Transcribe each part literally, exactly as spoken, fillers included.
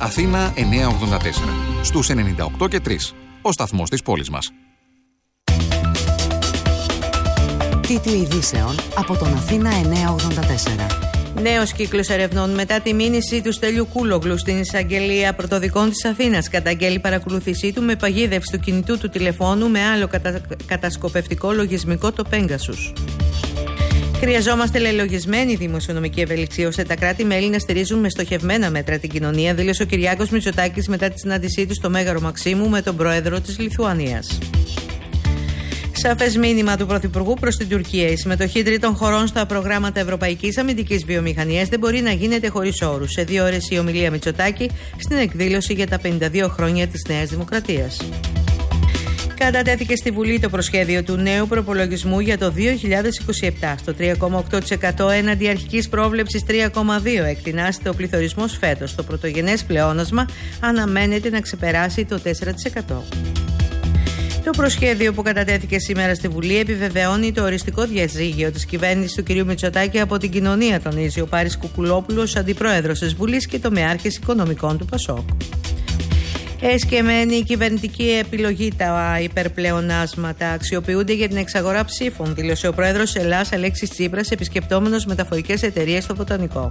Αθήνα εννιακόσια ογδόντα τέσσερα. Στους ενενήντα οκτώ και τρία. Ο σταθμός της πόλης μας. Τίτλοι ειδήσεων από τον Αθήνα εννιακόσια ογδόντα τέσσερα. Νέος κύκλος ερευνών μετά τη μήνυση του Στέλιου Κούλογλου στην εισαγγελία πρωτοδικών της Αθήνας καταγγέλει παρακολούθησή του με παγίδευση του κινητού του τηλεφώνου με άλλο κατα... κατασκοπευτικό λογισμικό, το Pegasus. Χρειαζόμαστε λελογισμένη δημοσιονομική ευελιξία ώστε τα κράτη-μέλη να στηρίζουν με στοχευμένα μέτρα την κοινωνία, δήλωσε ο Κυριάκος Μητσοτάκης μετά τη συνάντησή του στο Μέγαρο Μαξίμου με τον πρόεδρο της Λιθουανίας. Σαφές μήνυμα του Πρωθυπουργού προς την Τουρκία. Η συμμετοχή τρίτων χωρών στα προγράμματα ευρωπαϊκής αμυντικής βιομηχανίας δεν μπορεί να γίνεται χωρίς όρους. Σε δύο ώρες η ομιλία Μητσοτάκη στην εκδήλωση για τα πενήντα δύο χρόνια της Νέας Δημοκρατίας. Κατατέθηκε στη Βουλή το προσχέδιο του νέου προπολογισμού για το δύο χιλιάδες είκοσι επτά. Στο τρία κόμμα οκτώ τοις εκατό έναντι αρχικής πρόβλεψης τρία κόμμα δύο τοις εκατό εκτινάσεται ο πληθωρισμός φέτος. Το πρωτογενές πλεόνασμα αναμένεται να ξεπεράσει το τέσσερα τοις εκατό. Το προσχέδιο που κατατέθηκε σήμερα στη Βουλή επιβεβαιώνει το οριστικό διαζύγιο της κυβέρνησης του κ. Μητσοτάκη από την κοινωνία, τονίζει ο Πάρης Κουκουλόπουλος, αντιπρόεδρος της Βουλής και τομεάρχης οικονομικών του Πασόκ. Εσκεμμένη η κυβερνητική επιλογή, τα υπερπλεονάσματα αξιοποιούνται για την εξαγορά ψήφων, δήλωσε ο πρόεδρος Ελλάς Αλέξης Τσίπρας, επισκεπτόμενος μεταφορικές εταιρείες στο Βοτανικό.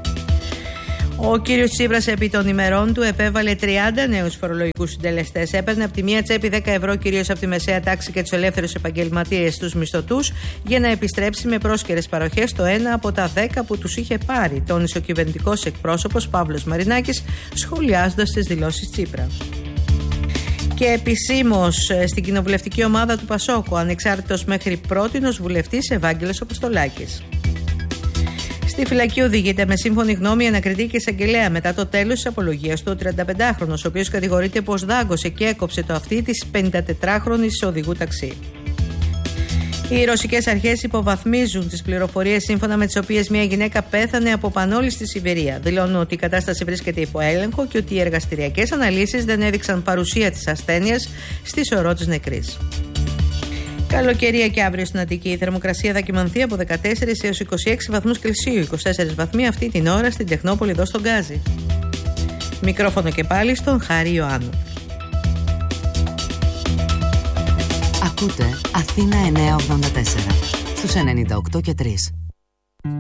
Ο κύριος Τσίπρας επί των ημερών του επέβαλε τριάντα νέους φορολογικούς συντελεστές. Έπαιρνε από τη μία τσέπη δέκα ευρώ κυρίως από τη μεσαία τάξη και τους ελεύθερους επαγγελματίες, στους μισθωτούς, για να επιστρέψει με πρόσκαιρες παροχές το ένα από τα δέκα που τους είχε πάρει, τόνισε ο κυβερνητικός εκπρόσωπος Παύλος Μαρινάκης, σχολιάζοντας τις δηλώσεις Τσίπρα. Και επισήμως στην κοινοβουλευτική ομάδα του Πασόκου, ανεξάρτητος μέχρι πρότινος βουλευτής Ευάγγελος Αποστολάκης. Στη φυλακή οδηγείται με σύμφωνη γνώμη ανακριτή και εισαγγελέα μετά το τέλος της απολογίας του ο τριανταπεντάχρονος, ο οποίος κατηγορείται πως δάγκωσε και έκοψε το αυτί της πενηντατετράχρονης οδηγού ταξί. Οι ρωσικές αρχές υποβαθμίζουν τις πληροφορίες σύμφωνα με τις οποίες μια γυναίκα πέθανε από πανόλη στη Σιβηρία. Δηλώνουν ότι η κατάσταση βρίσκεται υπό έλεγχο και ότι οι εργαστηριακές αναλύσεις δεν έδειξαν παρουσία της ασθένειας στη σωρό της νεκρής. Καλοκαιρία και αύριο στην Αττική. Η θερμοκρασία θα κυμανθεί από δεκατέσσερις έως είκοσι έξι βαθμούς Κελσίου, είκοσι τέσσερις βαθμοί αυτή την ώρα στην Τεχνόπολη εδώ στον Γκάζι. Μικρόφωνο και πάλι στον Χάρη Ιωάννου. Ακούτε Αθήνα εννιακόσια ογδόντα τέσσερα στους ενενήντα οκτώ και τρία.